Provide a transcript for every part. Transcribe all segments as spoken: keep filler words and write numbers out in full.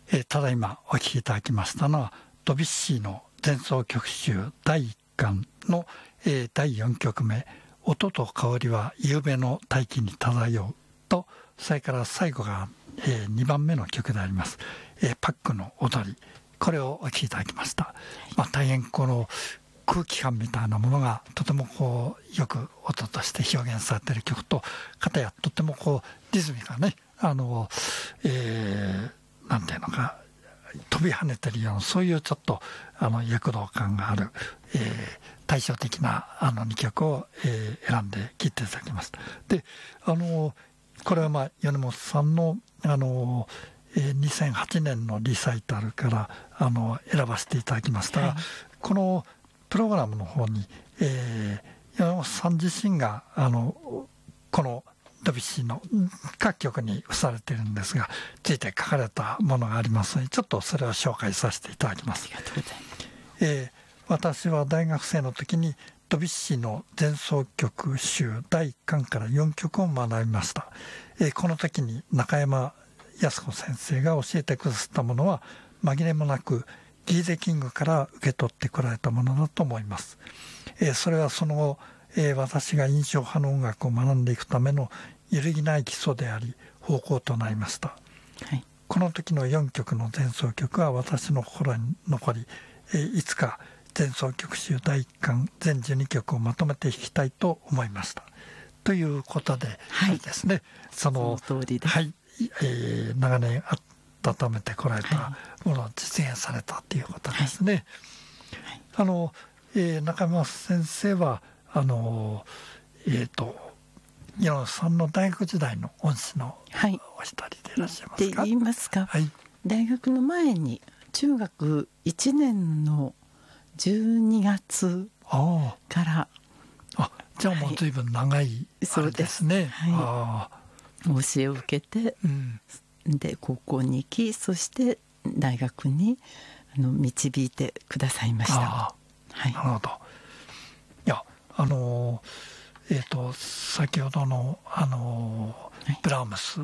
えー、ただいまお聴きいただきましたのはドビュッシーの前奏曲集だいいっかんの、えー、だいよんきょくめ「音と香りは夕べの大気に漂う」と、それから最後が、えー、にばんめの曲であります、えー、パックの踊り、これをお聴きいただきました。まあ、大変この空気感みたいなものがとてもこうよく音として表現されている曲と、かたやとてもこうリズムがね、あの、えー、なんていうのか飛び跳ねてるような、そういうちょっとあの躍動感がある、えー、対照的なあのにきょくを、えー、選んで聴いていただきました。で、あのこれはまあ米本さんのあのにせんはちねんのリサイタルからあの選ばせていただきましたが、はい、このプログラムの方に、えー、米本さん自身があのこのドビュッシーの各曲に付されているんですが、ついて書かれたものがありますので、ちょっとそれを紹介させていただきます。えー、私は大学生の時にドビュッシーの前奏曲集だいいっかんからよんきょくを学びました。えー、この時に中山靖子先生が教えてくださったものは紛れもなくギーゼキングから受け取ってこられたものだと思います。えー、それはその後、えー、私が印象派の音楽を学んでいくための揺るぎない基礎であり方向となりました。はい、この時のよんきょくの前奏曲は私の心に残り、えー、いつか前奏曲集だいいっかん全じゅうにきょくをまとめて弾きたいと思いました。ということで、はい、ですね、その、 その通りで、 はい、えー、長年温めてこられたものを実現されたということですね。はいはい、あの、えー、中山先生はあのえっ、ー、と米本さんの大学時代の恩師のお一人でいらっしゃいますか。 って言いますか、 はい、 大学の前に中学いちねんのじゅうにがつから、 あ、じゃあもう随分長いあれですね。 はい、あ、教えを受けて、うん、で高校に行き、そして大学にあの導いてくださいました。 はい、なるほど。いや、あのえーと先ほどのあの、はい、ブラームス、はい、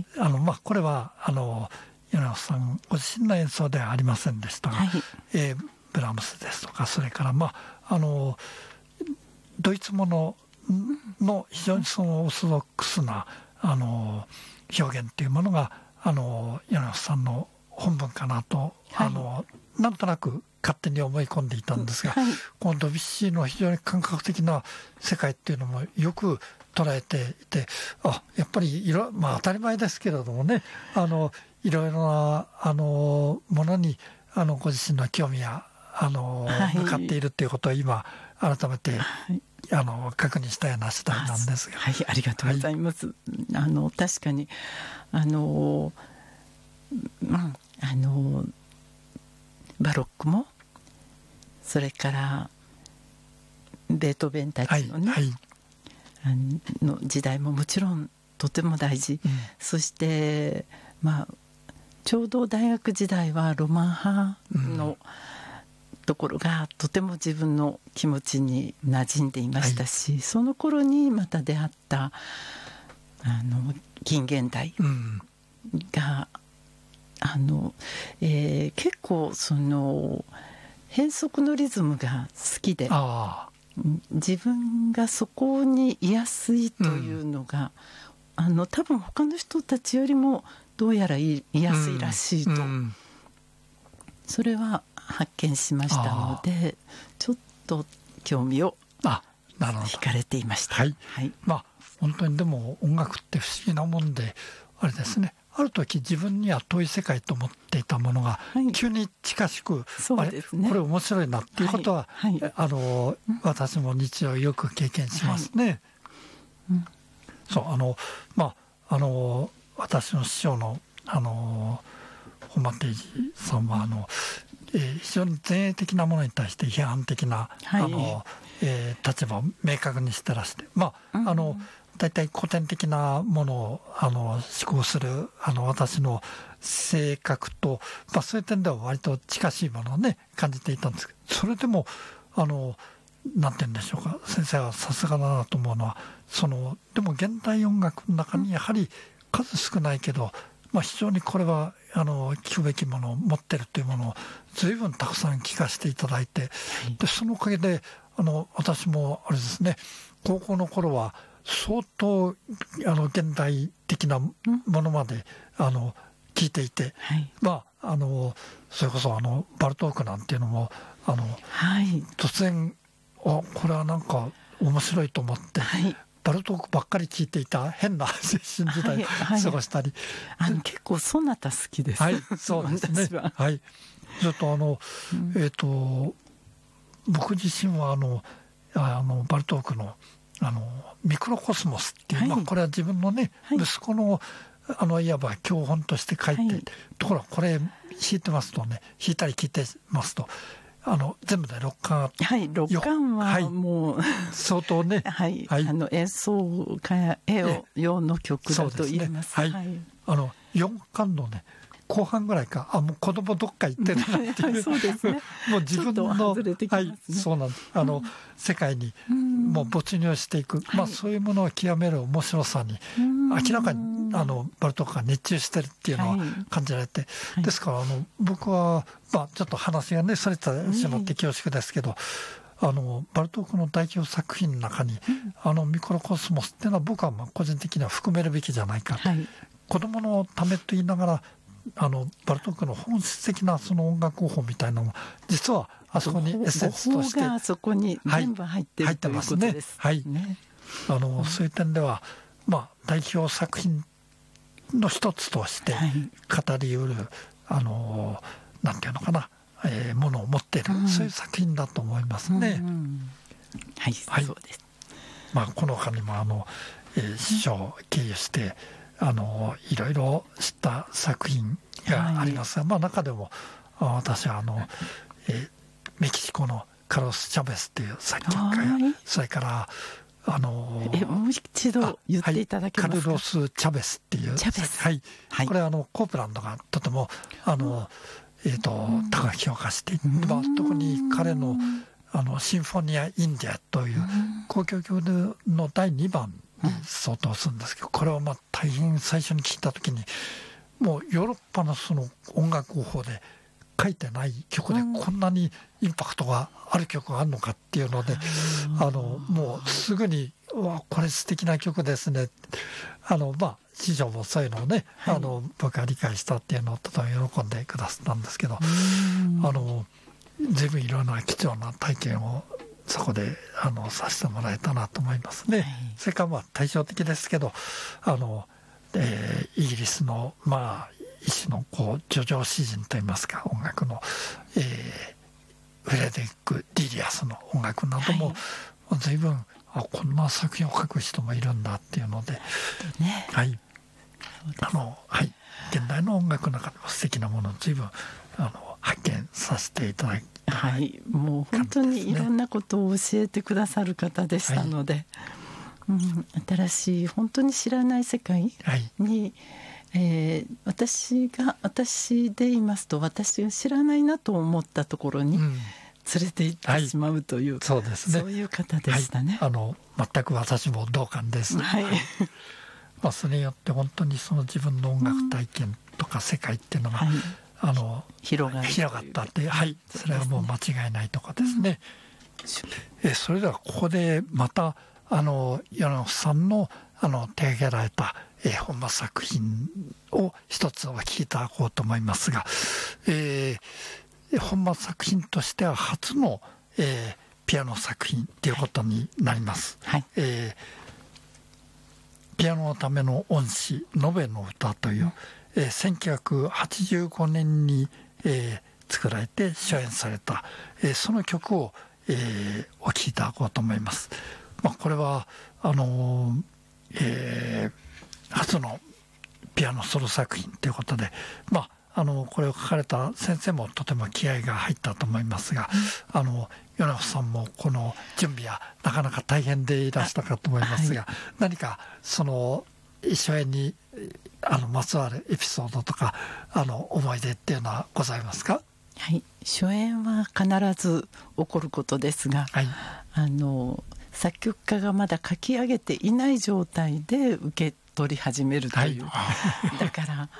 あのまあこれはあの米本さんご自身の演奏ではありませんでしたが、はい、えー、ブラームスですとか、それからまああのドイツものの非常にそのオーソドックスなあの表現っていうものがあの米本さんの本文かなと、はい、あのなんとなく勝手に思い込んでいたんですが、はい、このドビュッシーの非常に感覚的な世界っていうのもよく捉えていて、あ、やっぱりいろ、まあ、当たり前ですけれどもね、あのいろいろなあのものにあのご自身の興味やあの、はい、向かっているっていうことを今改めて、はい、あの確認したような次第なんですが、 はい、ありがとうございます。はい、あの確かにあの、まあ、あのバロックもそれからベートーベンたちのね、はいはい、あの時代ももちろんとても大事、うん、そしてまあちょうど大学時代はロマン派のところがとても自分の気持ちに馴染んでいましたし、はい、その頃にまた出会ったあの近現代が、うん、あの、えー、結構その変則のリズムが好きで、自分がそこに居やすいというのが、うん、あの多分他の人たちよりもどうやら居やすいらしいと、うんうん、それは発見しましたので、ちょっと興味を惹かれていました。 はい、はい、まあ本当にでも音楽って不思議なもんであれですね、ある時自分には遠い世界と思っていたものが急に近しく、はい、 そうですね、 これ面白いなっていうことは、はいはい、あの私も日常よく経験しますね。はい、うん、そうあのまああの私の師匠のあの本間定治さんはあの、えー、非常に前衛的なものに対して批判的な、はい、あのえー、立場を明確にしてらして、まあ、うん、あの大体古典的なものをあの思考するあの私の性格と、まあ、そういう点では割と近しいものをね感じていたんですけど、それでもあのなんて言うんでしょうか、先生はさすがだなと思うのは、そのでも現代音楽の中にやはり数少ないけどまあ、非常にこれはあの聞くべきものを持ってるというものを随分たくさん聞かせていただいて、はい、でそのおかげであの私もあれですね、高校の頃は相当あの現代的なものまであの聞いていて、はい、まああのそれこそあのバルトークなんていうのもあの、はい、突然あこれはなんか面白いと思って、はい、バルトークばっかり聞いていた変な青春時代過ごしたり、 はいはい、あの結構そなた好きです。 はい、そうですね。はい、ちょっとあの、うん、えっ、ー、と僕自身はあのあのバルトークのあのミクロコスモスっていう、はい、まあ、これは自分のね、はい、息子のあのいわば教本として書いて、はい、ところがこれ弾いてますとね、弾いたり聞いてますとあの全部でろっかんあって、 はい、ろっかんはもう、はい、 相当ね、 はいはい、あの演奏家用の曲だと言います。 はい、はい、あのよんかんのね後半ぐらいか、あもう子供どっか行ってるなっていう、 そうですね、 もう自分の、 ね、 はい、そうなんです、あの、うん、世界にもう没入していく、うん、まあ、そういうものを極める面白さに、はい、明らかにあのバルトークが熱中してるっていうのは感じられて、はい、ですからあの僕は、まあ、ちょっと話がねそれてしまって恐縮ですけど、あのバルトークの代表作品の中に、うん、あのミクロコスモスっていうのは僕はまあ個人的には含めるべきじゃないかと、はい、子供のためと言いながらあのバルトークの本質的なその音楽法みたいなのも実はあそこにエッセンスとしてがそこに全部入ってる、はい、ということです。 はい、ね、あの、うん、そういう点では、まあ、代表作品の一つとして語りうる、はい、あのなんていうのかな、えー、ものを持っている、うん、そういう作品だと思いますね。うんうん、 はい、はい、そうです。 まあ、この他にもあの、えー、師匠を経由してあのいろいろ知った作品がありますが、はい、まあ、中でも私はあの、えー、メキシコのカルロス・チャベスっていう作曲家や、それからあのえもう一度言っていただけますか。 はい、カルロス・チャベスっていうチャベス、 はいはい、 これはあのコープランドがとてもあの、えー、と高く評価して、まあ、特に彼のあのシンフォニア・インディアという交響曲のだいにばんに相当するんですけど、これはまあ大変最初に聞いた時にもうヨーロッパのその音楽法で書いてない曲でこんなにインパクトがある曲があるのかっていうので、あのもうすぐに「うわこれ素敵な曲ですね」あのまあ師匠もそういうのをね、はい、あの僕が理解したっていうのをとても喜んでくださったんですけど、あの随分いろんな貴重な体験をそこであのさせてもらえたなと思いますね。はい、それからまあ対照的ですけどあの、えー、イギリスのまあ一種のこう叙情詩人といいますか音楽の、えー、フレデリック・ディリアスの音楽なども、はい、随分あこんな作品を書く人もいるんだっていうので、ね、はい、あのはい現代の音楽の中でも素敵なものを随分あの発見させていただきはい、もう本当にいろんなことを教えてくださる方でしたので、はい、うん、新しい本当に知らない世界に、はい、えー、私が私で言いますと私が知らないなと思ったところに連れて行ってしまうという、 はい、そうですね、 そういう方でしたね。 はい、あの全く私も同感です。はい、はい、まあ、それによって本当にその自分の音楽体験とか世界っていうのが、うん、はい、あの広がる広がったって、はい、それはもう間違いないとこですね。うん、えそれではここでまたあの米野さんのあの手挙げられた、えー、本間作品を一つお聞きいただこうと思いますが、えー、本間作品としては初の、えー、ピアノ作品ということになります。はい、えー、ピアノのための恩師延べの歌という、うん、えー、せんきゅうひゃくはちじゅうごねんに、えー、作られて初演された、えー、その曲を、えー、お聴きいただこうと思います。まあ、これはあのーえー、初のピアノソロ作品ということで、まあ、あのこれを書かれた先生もとても気合が入ったと思いますが、うん、あの米穂さんもこの準備はなかなか大変でいらしたかと思いますが、はい、何かその初演にあのまつわるエピソードとかあの思い出っていうのはございますか？ はい、初演は必ず起こることですが、はい、あの作曲家がまだ書き上げていない状態で受け取り始めるという、はい、だから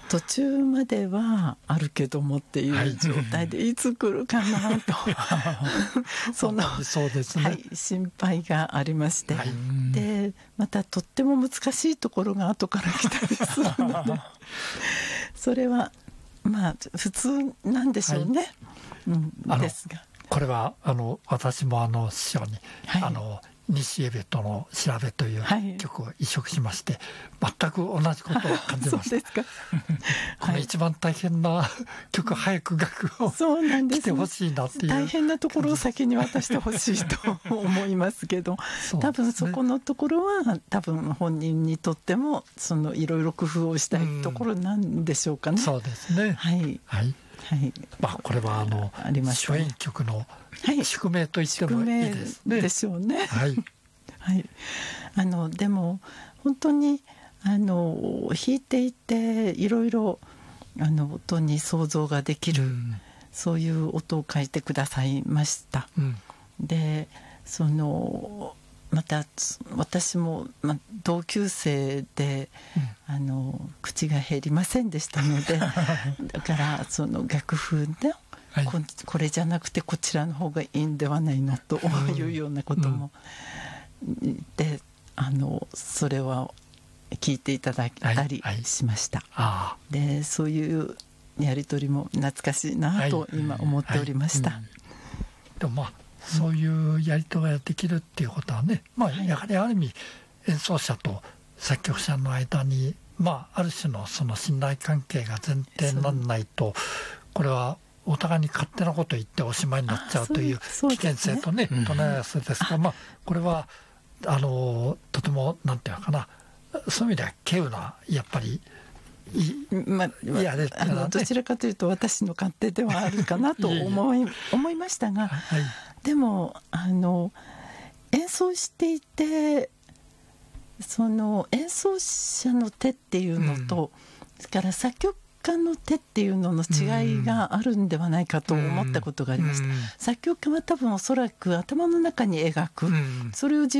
途中まではあるけどもっていう状態でいつ来るかなとそのそうですね、 はい、心配がありまして、 はい、 でまたとっても難しいところが後から来たりするのでそれはまあ普通なんでしょうね、はい、うん、ですがこれはあの私もあの師匠に、はい、あの西エベトの調べという曲を移植しまして、はい、全く同じことを感じました。そうですかこの一番大変な曲、はい、早く楽を来てほしいなっていう、 大変なところを先に渡してほしいと思いますけど、多分そこのところは多分本人にとってもそのいろいろ工夫をしたいところなんでしょうかね。 うん、そうですね、 はい、 はいはい、 まあ、これはあのありました、ね、初演曲の宿命と言ってもいいですね。 でしょうね。 はい、 はい、あのでも本当にあの弾いていていろいろあの音に想像ができる、うん、そういう音を書いてくださいました。うん、でそのまた私も、ま、同級生で、うん、あの口が減りませんでしたのでだからその楽譜で、はい、こ, これじゃなくてこちらの方がいいんではないのというようなことも、うん、であのそれは聞いていただいたりしました、はいはい、でそういうやり取りも懐かしいなと今思っておりました、 はいはい、うん、でもまあそういうやり取りができるっていうことはね、まあ、やはりある意味演奏者と作曲者の間に、まあ、ある種のその信頼関係が前提にならないとこれはお互いに勝手なこと言っておしまいになっちゃうという危険性とね隣り合わせですから、まあ、これはあのとてもなんていうのかな、そういう意味では稀有なやっぱりまあ、あのどちらかというと私の勝手ではあるかなと思い思いましたが、はい、でもあの演奏していてその演奏者の手っていうのと、うん、それから作曲家の手っていうのの違いがあるんではないかと思ったことがありました、うん、作曲家は多分おそらく頭の中に描く、うん、それを自